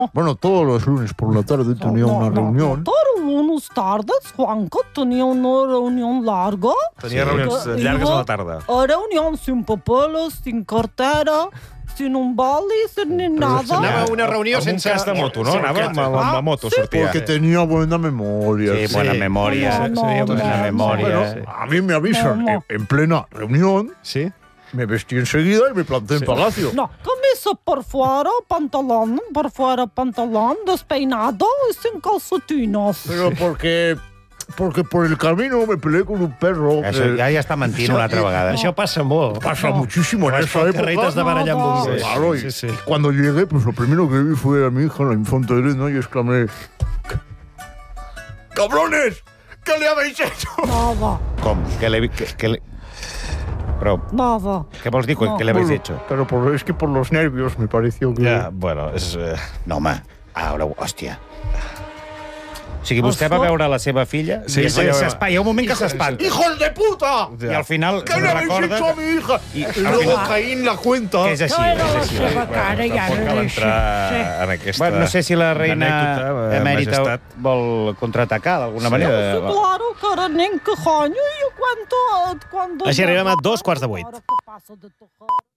Bueno, todos los lunes por la tarde tenía una reunión. Todos los lunes tardes, Juanca tenía una reunión larga. Tenia reunions llargues a la tarda. Reunión sin papeles, sin cartera, sin un boli, sin ni nada. Anava a una reunió Amb un sense... cas de moto, no? Anava amb la moto, sortia. Porque tenía buena memoria. Sí, buena memoria. Buena memoria. Bueno, a mí me avisan en plena reunión. Sí? Me vestí enseguida y me planté en Palacio. No, camisa por fuera, pantalón, despeinado y sin calcetines. Pero porque por el camino me peleé con un perro. Això ja està mentint una altra vegada. Això passa molt. Pasa muchísimo en esa Carrer t'has de época. barallar amb un gos. Claro, y Sí. cuando llegué, pues lo primero que vi fue a mi hija, la infanta Elena, y exclamé: ¡Cabrones! ¿Qué le habéis hecho? Nada, Com? Però, nada. què vols dir? Què l'habéis hecho? Pero es que por los nervios me pareció que... Ja, bueno, és... No, home. Ara, hòstia. O sigui, vostè va veure la seva filla Sí, i sí, s'espanta. Hi ha un moment que s'espanta. ¡Hijos de puta! I al final ¿Qué le habéis recorda hecho a mi hija? Y Y al luego final- caí en la cuenta. que és així. Era la És així. seva cara, ja Tampoc no cal deixa. entrar en aquesta Bueno, no sé si la reina anècdota, emèrita majestat. vol contraatacar d'alguna manera. Sí, claro, caranenca, coño, y cuando... Així arribem a 2:15. Ahora que pasa de tocar.